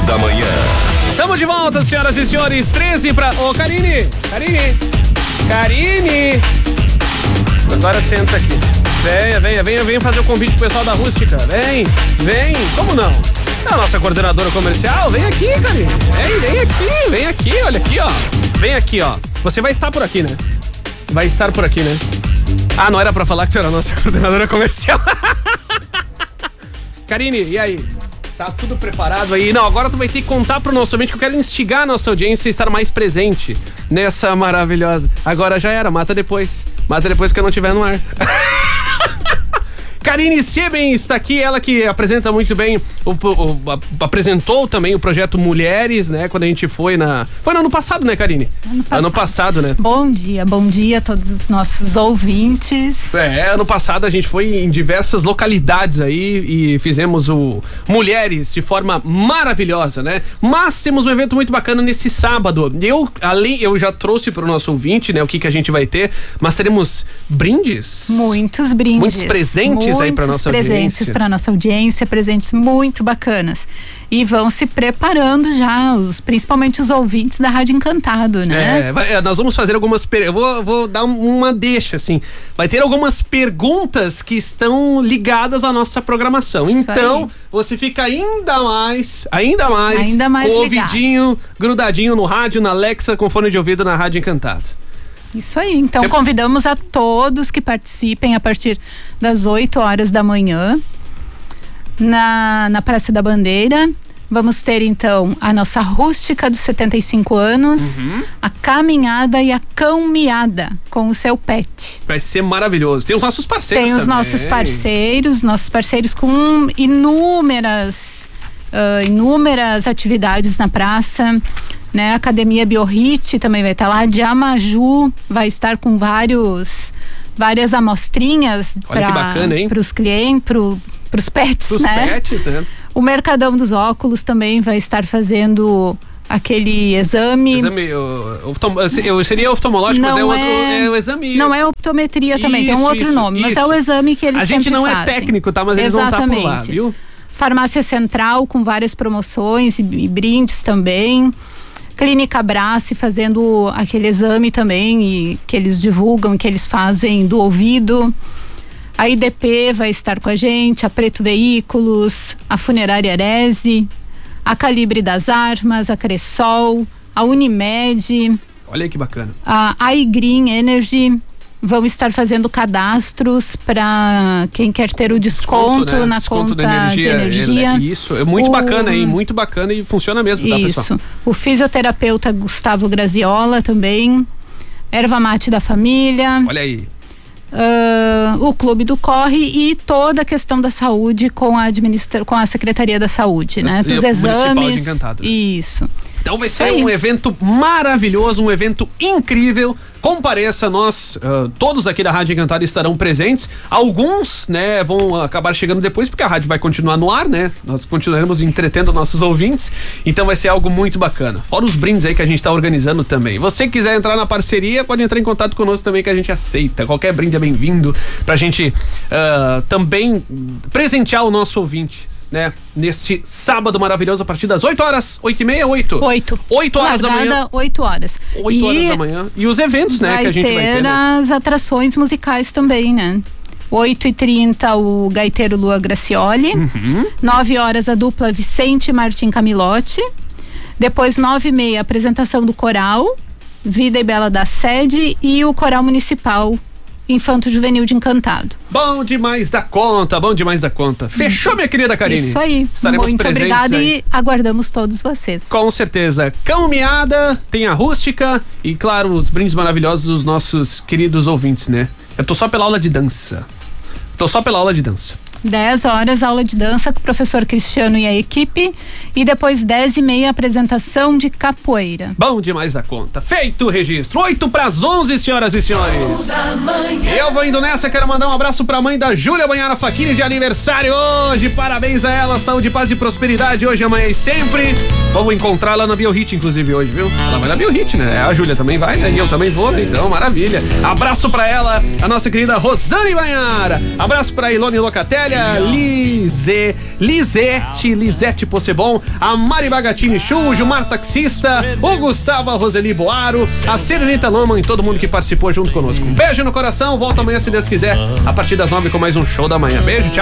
da manhã. Estamos de volta, senhoras e senhores. 13 pra... Ô, Karine! Agora senta aqui. Venha fazer o convite pro pessoal da Rústica. Vem. Como não? É a nossa coordenadora comercial. Vem aqui, Karine. Vem aqui, olha aqui, ó. Vem aqui, ó. Você vai estar por aqui, né? Ah, não era pra falar que você era a nossa coordenadora comercial. Karine, e aí? Tá tudo preparado aí? Não, agora tu vai ter que contar pro nosso ouvinte que eu quero instigar a nossa audiência a estar mais presente nessa maravilhosa. Agora já era, mata depois que eu não estiver no ar. Karine Sieben está aqui, ela que apresenta muito bem, apresentou também o projeto Mulheres, né? Quando a gente foi no ano passado, né, Karine? Ano passado, né? Bom dia a todos os nossos ouvintes. Ano passado a gente foi em diversas localidades aí e fizemos o Mulheres de forma maravilhosa, né? Mas temos um evento muito bacana nesse sábado. Eu já trouxe para o nosso ouvinte, né, o que a gente vai ter, mas teremos brindes. Muitos brindes. Muitos presentes aí para nossa audiência. Presentes para nossa audiência, presentes muito bacanas. E vão se preparando já, principalmente os ouvintes da Rádio Encantado, né? Nós vamos fazer algumas... Eu vou dar uma deixa, assim. Vai ter algumas perguntas que estão ligadas à nossa programação. Isso então, aí. Você fica ainda mais com o ouvidinho grudadinho no rádio, na Alexa, com fone de ouvido na Rádio Encantado. Isso aí, então convidamos a todos que participem a partir das 8 horas da manhã na Praça da Bandeira. Vamos ter então a nossa rústica dos 75 anos, a caminhada e a cãomeada com o seu pet. Vai ser maravilhoso. Tem os nossos parceiros também. Tem os nossos parceiros com inúmeras atividades na praça. Né? A Academia Biorrit também vai estar lá. De Amaju vai estar com várias amostrinhas para os clientes, para os pets, né? O Mercadão dos Óculos também vai estar fazendo aquele exame. Seria oftalmológico, mas é o exame. Não é optometria também, tem um outro nome, mas é o exame que eles sempre fazem. A gente não é técnico, tá? Mas eles vão estar por lá, viu? Farmácia Central com várias promoções e brindes também. Clínica Brace fazendo aquele exame também que eles divulgam, que eles fazem do ouvido. A IDP vai estar com a gente, a Preto Veículos, a Funerária Arese, a Calibre das Armas, a Cressol, a Unimed. Olha aí que bacana. A iGreen Energy vão estar fazendo cadastros para quem quer ter o desconto, né? Na conta de energia. Isso, é muito bacana, hein? Muito bacana e funciona mesmo, tá, pessoal? Isso. O fisioterapeuta Gustavo Graziola também. Erva Mate da Família. Olha aí. O Clube do Corre e toda a questão da saúde com a Secretaria da Saúde, né? Dos exames. De Encantado. Isso. Então vai ser um evento maravilhoso, um evento incrível. Compareça, nós, todos aqui da Rádio Encantado estarão presentes. Alguns, né, vão acabar chegando depois, porque a rádio vai continuar no ar, né? Nós continuaremos entretendo nossos ouvintes. Então vai ser algo muito bacana. Fora os brindes aí que a gente tá organizando também. Você quiser entrar na parceria, pode entrar em contato conosco também, que a gente aceita. Qualquer brinde é bem-vindo pra gente também presentear o nosso ouvinte, né? Neste sábado maravilhoso a partir das 8 horas, 8h30, 8 horas da manhã. 8 horas. 8 horas da manhã. E os eventos, né, que a gente vai ter, né? As atrações musicais também, né? 8h30 o gaiteiro Lua Gracioli. 9 horas a dupla Vicente e Martim Camilotti. Depois 9h30 a apresentação do coral Vida e Bela da Sede e o coral municipal Infanto Juvenil de Encantado. Bom demais da conta. Fechou, minha querida Karine? Isso aí. Estaremos muito presentes obrigada aí. E aguardamos todos vocês. Com certeza. Caminhada, tem a rústica e, claro, os brindes maravilhosos dos nossos queridos ouvintes, né? Eu tô só pela aula de dança. 10 horas, aula de dança com o professor Cristiano e a equipe. E depois 10h30, apresentação de capoeira. Bom demais da conta. Feito o registro. 8:11, senhoras e senhores. Eu vou indo nessa, quero mandar um abraço pra mãe da Júlia Banhara Facchini, de aniversário hoje. Parabéns a ela, saúde, paz e prosperidade hoje, amanhã e sempre. Vamos encontrá-la na Biorrit, inclusive, hoje, viu? Ela vai na Biorrit, né? A Júlia também vai, né? E eu também vou, né? Então, maravilha. Abraço pra ela, a nossa querida Rosane Banhara. Abraço pra Ilone Locatelli. Célia Lisete Possebon, a Mari Bagatini Chu, o Gilmar Taxista, o Gustavo, a Roseli Boaro, a Serenita Loma e todo mundo que participou junto conosco. Um beijo no coração, volta amanhã se Deus quiser, a partir das 9 com mais um Show da Manhã. Beijo, tchau.